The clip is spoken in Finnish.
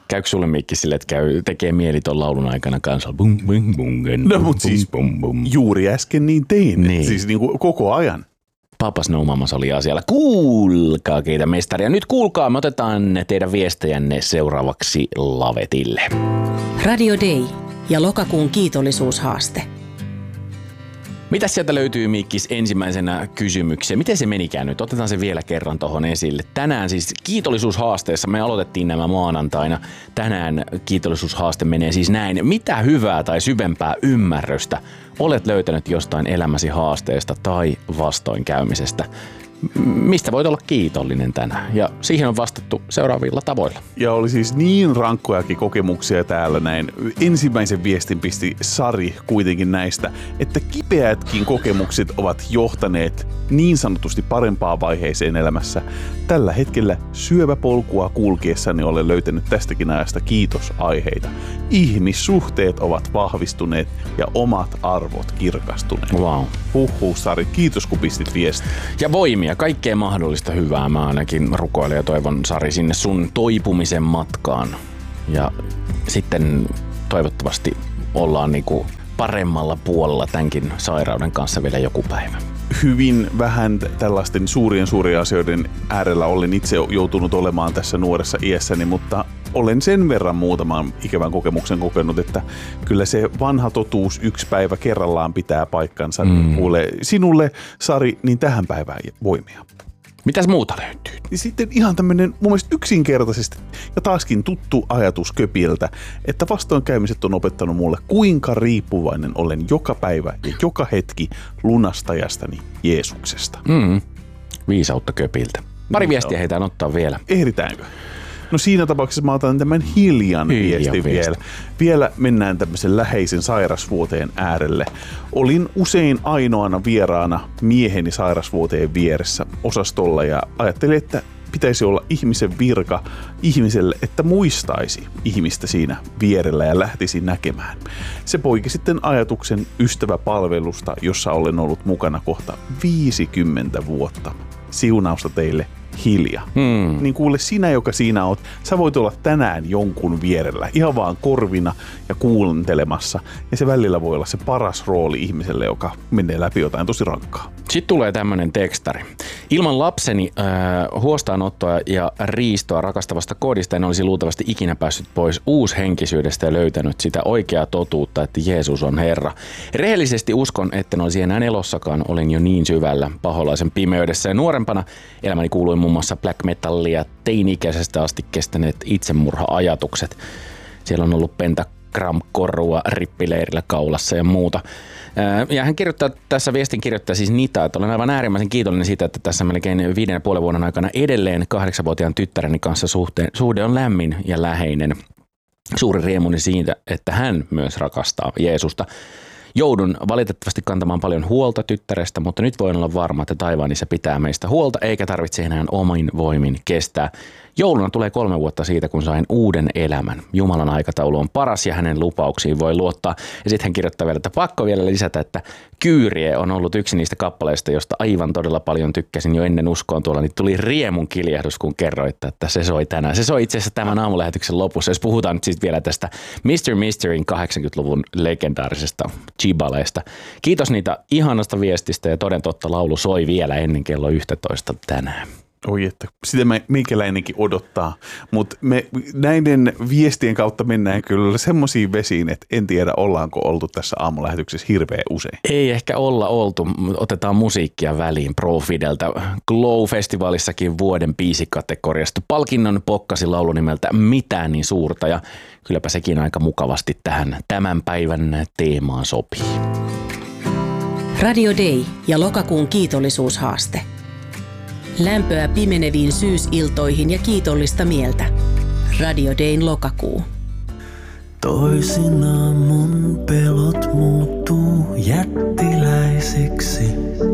Käykö sulle Mikki sille, että tekee mieli ton laulun aikana kanssa? Bum, bum, bum, no mutta siis bum, bum. juuri äsken niin tein. Niin. Siis niin kuin koko ajan. Papa Snow Mamas oli asialla. Kuulkaa keitä mestaria. Nyt kuulkaa, me otetaan teidän viestejänne seuraavaksi lavetille. Radio Day ja lokakuun kiitollisuushaaste. Mitäs sieltä löytyy, Mikkis, ensimmäisenä kysymykseen? Miten se menikään nyt? Otetaan se vielä kerran tuohon esille. Tänään siis kiitollisuushaasteessa, me aloitettiin nämä maanantaina. Tänään kiitollisuushaaste menee siis näin. Mitä hyvää tai syvempää ymmärrystä olet löytänyt jostain elämäsi haasteesta tai vastoinkäymisestä? Mistä voit olla kiitollinen tänään? Ja siihen on vastattu seuraavilla tavoilla. Ja oli siis niin rankkojakin kokemuksia täällä näin. Ensimmäisen viestin pisti Sari kuitenkin näistä, että kipeätkin kokemukset ovat johtaneet niin sanotusti parempaan vaiheeseen elämässä. Tällä hetkellä syöväpolkua kulkiessani olen löytänyt tästäkin ajasta kiitosaiheita. Ihmissuhteet ovat vahvistuneet ja omat arvot kirkastuneet. Wow. Huhhuh, Sari, kiitos kun pistit viestin. Ja voimia, kaikkea mahdollista hyvää. Mä ainakin rukoilen ja toivon, Sari, sinne sun toipumisen matkaan. Ja sitten toivottavasti ollaan niinku paremmalla puolella tämänkin sairauden kanssa vielä joku päivä. Hyvin vähän tällaisten suurien asioiden äärellä olen itse joutunut olemaan tässä nuoressa iässäni, mutta olen sen verran muutaman ikävän kokemuksen kokenut, että kyllä se vanha totuus yksi päivä kerrallaan pitää paikkansa. Kuule, sinulle, Sari, niin tähän päivään voimia. Mitäs muuta löytyy? Sitten ihan tämmöinen mun mielestä yksinkertaisesti ja taaskin tuttu ajatus Köpiltä, että vastoinkäymiset on opettanut mulle, kuinka riippuvainen olen joka päivä ja joka hetki lunastajastani Jeesuksesta. Viisautta Köpiltä. Pari viestiä heitään ottaa vielä. Ehditäänkö? No siinä tapauksessa mä otan tämän Hiljan viestin vielä. Vielä mennään tämmöisen läheisen sairasvuoteen äärelle. Olin usein ainoana vieraana mieheni sairasvuoteen vieressä osastolla ja ajattelin, että pitäisi olla ihmisen virka ihmiselle, että muistaisi ihmistä siinä vierellä ja lähtisi näkemään. Se poiki sitten ajatuksen ystäväpalvelusta, jossa olen ollut mukana kohta 50 vuotta. Siunausta teille, Hilja. Niin kuule, sinä, joka siinä oot, sä voit olla tänään jonkun vierellä, ihan vaan korvina ja kuuntelemassa. Ja se välillä voi olla se paras rooli ihmiselle, joka menee läpi jotain tosi rankkaa. Sitten tulee tämmönen tekstari. Ilman lapseni huostaanottoa ja riistoa rakastavasta kodista en olisi luultavasti ikinä päässyt pois uushenkisyydestä ja löytänyt sitä oikeaa totuutta, että Jeesus on Herra. Rehellisesti uskon, etten olisi enää elossakaan, olin jo niin syvällä paholaisen pimeydessä. Ja nuorempana elämäni kuului muun muassa black metallia, teini-ikäisestä asti kestäneet itsemurha-ajatukset. Siellä on ollut pentagram-korua rippileirillä kaulassa ja muuta. Ja hän kirjoittaa, tässä viestin kirjoittaa siis Nita, että olen aivan äärimmäisen kiitollinen siitä, että tässä melkein 5,5 vuoden aikana edelleen 8-vuotiaan tyttäreni kanssa suhde on lämmin ja läheinen. Suuri riemuni siitä, että hän myös rakastaa Jeesusta. Joudun valitettavasti kantamaan paljon huolta tyttärestä, mutta nyt voin olla varma, että taivaanissa pitää meistä huolta, eikä tarvitse enää omin voimin kestää. Jouluna tulee 3 vuotta siitä, kun sain uuden elämän. Jumalan aikataulu on paras ja hänen lupauksiin voi luottaa. Ja sitten hän kirjoittaa vielä, että pakko vielä lisätä, että Kyyrie on ollut yksi niistä kappaleista, josta aivan todella paljon tykkäsin jo ennen uskoon tuolla. Niin tuli riemun kiljahdus, kun kerroitte, että se soi tänään. Se soi itse asiassa tämän aamulähetyksen lopussa. Jos puhutaan nyt siis vielä tästä Mr. Mysteryn 80-luvun legendaarisesta Chibaleista. Kiitos niitä ihanasta viestistä ja toden totta laulu soi vielä ennen kello 11 tänään. Oi, että sitä meikäläinenkin odottaa, mutta me näiden viestien kautta mennään kyllä semmoisiin vesiin, että en tiedä ollaanko oltu tässä aamulähetyksessä hirveän usein. Ei ehkä olla oltu, otetaan musiikkia väliin Pro Fideltä. Glow-festivaalissakin vuoden biisikategoriasta palkinnon pokkasi laulu nimeltä Mitään niin suurta ja kylläpä sekin aika mukavasti tähän tämän päivän teemaan sopii. Radio Day ja lokakuun kiitollisuushaaste. Lämpöä pimeneviin syysiltoihin ja kiitollista mieltä. Radio Dayn lokakuu. Toisinaan mun pelot muuttuu jättiläisiksi.